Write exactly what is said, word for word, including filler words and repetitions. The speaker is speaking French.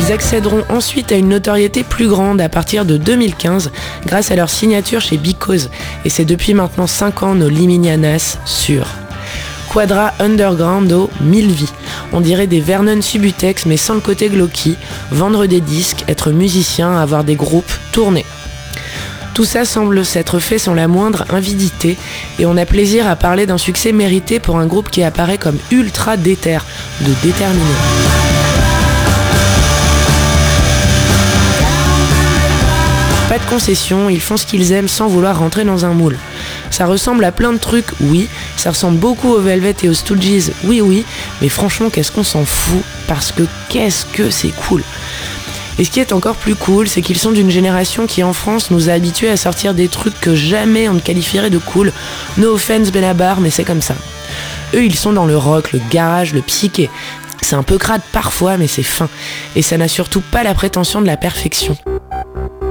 Ils accéderont ensuite à une notoriété plus grande à partir de deux mille quinze grâce à leur signature chez Because, et c'est depuis maintenant cinq ans nos Liminianas sûrs. Quadra Undergroundo, mille vies. On dirait des Vernon Subutex mais sans le côté glauqui, vendre des disques, être musicien, avoir des groupes, tourner. Tout ça semble s'être fait sans la moindre avidité et on a plaisir à parler d'un succès mérité pour un groupe qui apparaît comme ultra déter, de déterminé. Pas de concession, ils font ce qu'ils aiment sans vouloir rentrer dans un moule. Ça ressemble à plein de trucs, oui, ça ressemble beaucoup aux Velvet et aux Stooges, oui oui, mais franchement qu'est-ce qu'on s'en fout, parce que qu'est-ce que c'est cool. Et ce qui est encore plus cool, c'est qu'ils sont d'une génération qui en France nous a habitués à sortir des trucs que jamais on ne qualifierait de cool. No offense Benabar, mais c'est comme ça. Eux ils sont dans le rock, le garage, le psyché. C'est un peu crade parfois, mais c'est fin. Et ça n'a surtout pas la prétention de la perfection.